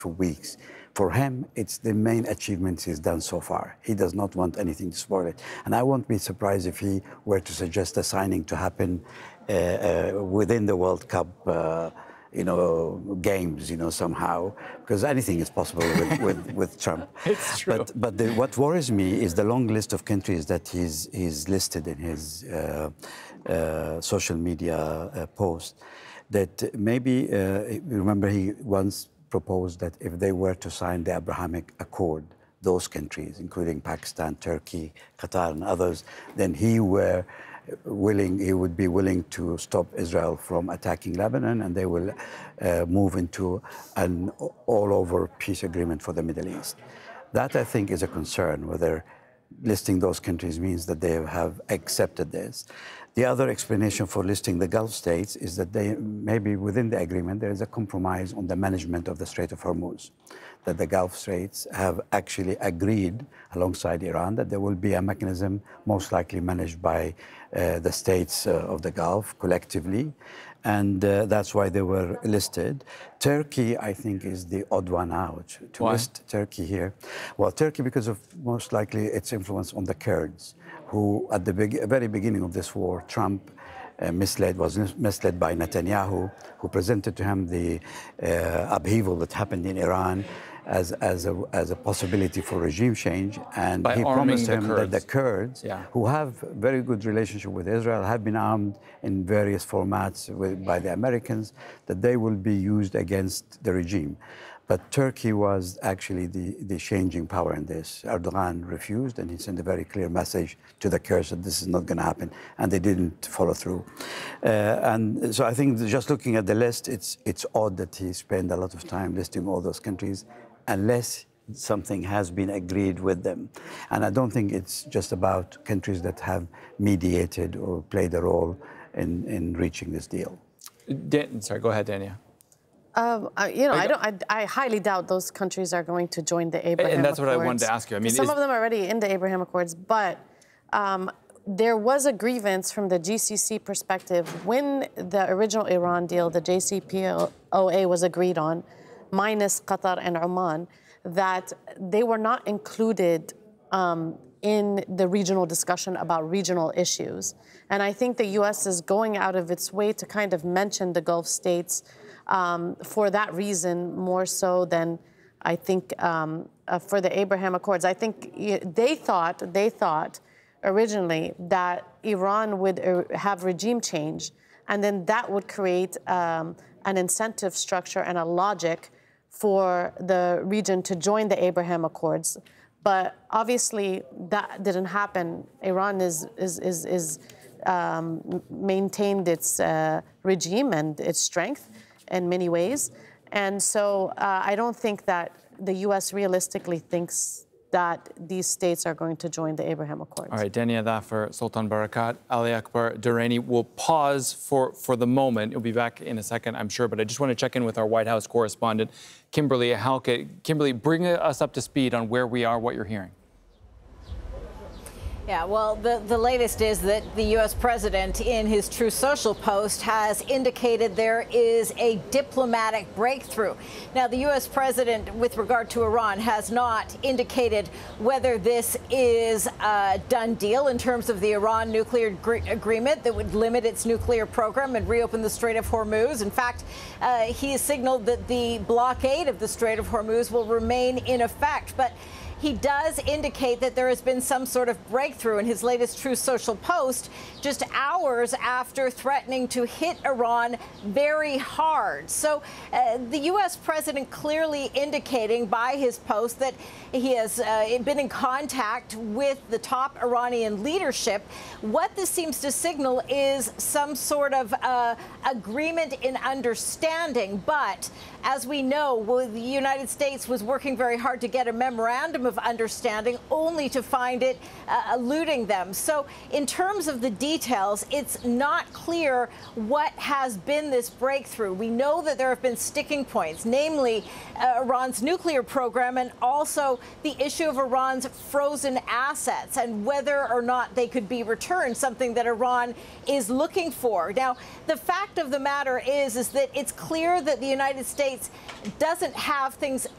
for weeks. For him, it's the main achievements he's done so far. He does not want anything to spoil it. And I won't be surprised if he were to suggest a signing to happen within the World Cup games, somehow, because anything is possible with Trump. It's true. But what worries me is the long list of countries that he's listed in his social media post. That maybe, remember, he once proposed that if they were to sign the Abrahamic Accord, those countries, including Pakistan, Turkey, Qatar, and others, then he would be willing to stop Israel from attacking Lebanon, and they will move into an all-over peace agreement for the Middle East. That, I think, is a concern, whether listing those countries means that they have accepted this. The other explanation for listing the Gulf states is that maybe within the agreement there is a compromise on the management of the Strait of Hormuz, that the Gulf states have actually agreed alongside Iran that there will be a mechanism most likely managed by the states of the Gulf collectively, and that's why they were listed. Turkey, I think, is the odd one out to list Turkey here. Well, Turkey, because of most likely its influence on the Kurds, who at the very beginning of this war, Trump was misled by Netanyahu, who presented to him the upheaval that happened in Iran as a possibility for regime change, and he promised him that the Kurds, who have very good relationship with Israel, have been armed in various formats by the Americans, that they will be used against the regime. But Turkey was actually the changing power in this. Erdogan refused, and he sent a very clear message to the Kurds that this is not going to happen, and they didn't follow through. And so I think just looking at the list, it's odd that he spent a lot of time listing all those countries, unless something has been agreed with them. And I don't think it's just about countries that have mediated or played a role in reaching this deal. Sorry, go ahead, Dania. I highly doubt those countries are going to join the Abraham Accords. And that's what I wanted to ask you. I mean, some of them are already in the Abraham Accords, but there was a grievance from the GCC perspective when the original Iran deal, the JCPOA, was agreed on, minus Qatar and Oman, that they were not included in the regional discussion about regional issues. And I think the U.S. is going out of its way to kind of mention the Gulf states for that reason, more so than I think for the Abraham Accords. I think they thought originally that Iran would have regime change, and then that would create an incentive structure and a logic for the region to join the Abraham Accords. But obviously that didn't happen. Iran maintained its regime and its strength in many ways. And so I don't think that the U.S. realistically thinks that these states are going to join the Abraham Accords. All right, Dania Dhafar, Sultan Barakat, Ali Akbar Durrani. We'll pause for the moment. You'll be back in a second, I'm sure, but I just want to check in with our White House correspondent, Kimberly Halkett. Kimberly, bring us up to speed on where we are, what you're hearing. Yeah, well, the latest is that the U.S. president, in his Truth Social post, has indicated there is a diplomatic breakthrough. Now, the U.S. president, with regard to Iran, has not indicated whether this is a done deal in terms of the Iran nuclear agreement that would limit its nuclear program and reopen the Strait of Hormuz. In fact, he has signaled that the blockade of the Strait of Hormuz will remain in effect. But he does indicate that there has been some sort of breakthrough in his latest Truth Social post, just hours after threatening to hit Iran very hard. So the U.S. president clearly indicating by his post that he has been in contact with the top Iranian leadership. What this seems to signal is some sort of agreement in understanding. But as we know, the United States was working very hard to get a memorandum of understanding, only to find it eluding them. So in terms of the details, it's not clear what has been this breakthrough. We know that there have been sticking points, namely Iran's nuclear program and also the issue of Iran's frozen assets and whether or not they could be returned, something that Iran is looking for. Now, the fact of the matter is that it's clear that the United States doesn't have things